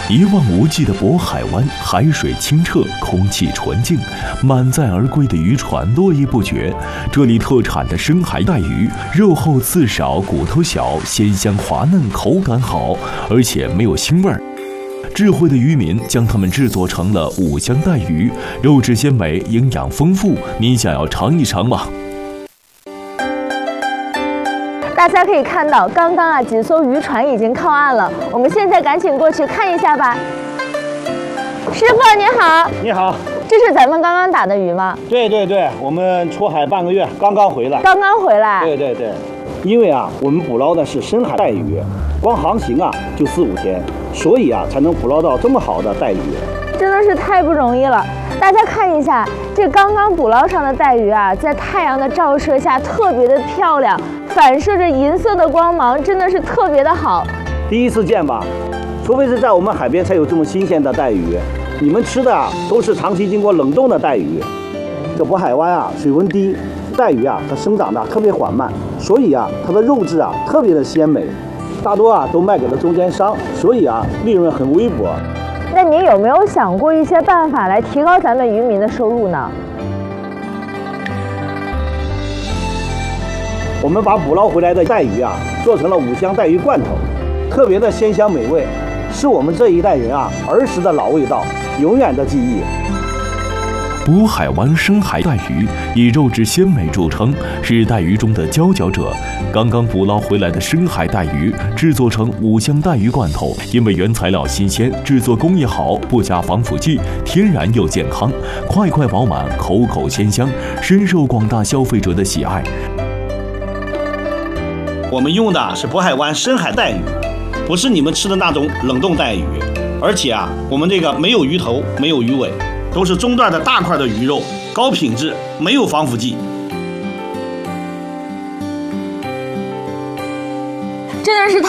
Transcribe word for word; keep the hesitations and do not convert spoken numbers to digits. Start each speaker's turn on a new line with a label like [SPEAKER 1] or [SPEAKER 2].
[SPEAKER 1] 一望无际的渤海湾，海水清澈，空气纯净，满载而归的渔船络绎不绝。这里特产的深海带鱼，肉厚刺少，骨头小，鲜香滑嫩，口感好，而且没有腥味儿。智慧的渔民将它们制作成了五香带鱼，肉质鲜美，营养丰富。您想要尝一尝吗？
[SPEAKER 2] 大家可以看到，刚刚啊几艘渔船已经靠岸了，我们现在赶紧过去看一下吧。师傅您好。
[SPEAKER 3] 你好。
[SPEAKER 2] 这是咱们刚刚打的鱼吗？
[SPEAKER 3] 对对对，我们出海半个月，刚刚回来。
[SPEAKER 2] 刚刚回来。
[SPEAKER 3] 对对对，因为啊，我们捕捞的是深海带鱼，光航行啊就四五天，所以啊才能捕捞到这么好的带鱼。
[SPEAKER 2] 真的是太不容易了。大家看一下，这刚刚捕捞上的带鱼啊，在太阳的照射下特别的漂亮，反射着银色的光芒，真的是特别的好。
[SPEAKER 3] 第一次见吧，除非是在我们海边才有这么新鲜的带鱼。你们吃的啊，都是长期经过冷冻的带鱼。这渤海湾啊，水温低，带鱼啊，它生长的特别缓慢，所以啊，它的肉质啊特别的鲜美，大多啊都卖给了中间商，所以啊利润很微薄。
[SPEAKER 2] 那您有没有想过一些办法来提高咱们渔民的收入呢？
[SPEAKER 3] 我们把捕捞回来的带鱼啊，做成了五香带鱼罐头，特别的鲜香美味，是我们这一代人啊儿时的老味道，永远的记忆。
[SPEAKER 1] 渤海湾深海带鱼以肉质鲜美著称，是带鱼中的佼佼者。刚刚捕捞回来的深海带鱼制作成五香带鱼罐头，因为原材料新鲜，制作工艺好，不加防腐剂，天然又健康，块块饱满，口口鲜香，深受广大消费者的喜爱。
[SPEAKER 3] 我们用的是渤海湾深海带鱼，不是你们吃的那种冷冻带鱼，而且啊，我们这个没有鱼头，没有鱼尾，都是中段的大块的鱼肉，高品质，没有防腐剂。
[SPEAKER 2] 真的是太